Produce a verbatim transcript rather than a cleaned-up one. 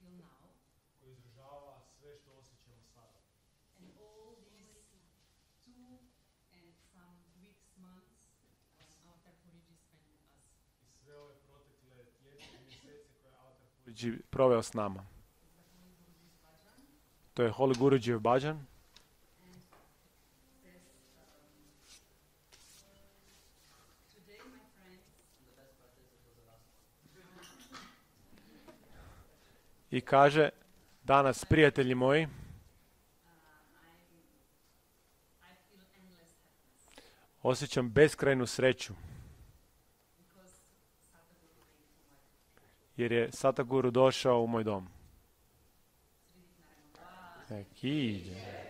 koji izražava sve što osjećamo sada. I sve ove protekle tjedne i mjesece koje je Avatar Puriđi proveo s nama. To je Holy Gurujijev bhajan. I kaže, danas, prijatelji moji, osjećam beskrajnu sreću, jer je Sataguru došao u moj dom. Ki